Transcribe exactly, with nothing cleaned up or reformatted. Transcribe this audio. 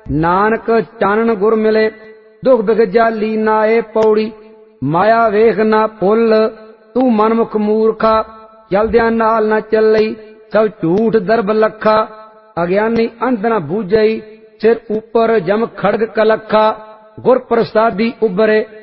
नानक चानन गुर मिले दुख बिगजा लीना ए पौड़ी माया वेख ना भुल तू मनमुख मूर्खा चलद्या नाल ना चलई सब झूठ दरब लखा अज्ञानी अंध न बूझई सिर ऊपर जम खड़ग कलखा गुर प्रसादी उबरे